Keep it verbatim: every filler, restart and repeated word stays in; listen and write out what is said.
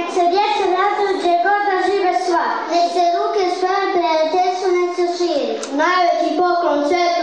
Nek se djeca raduju gdje god da žive sva. Nek se ruke svoje prijateljstvo nek se širi. Najveći poklon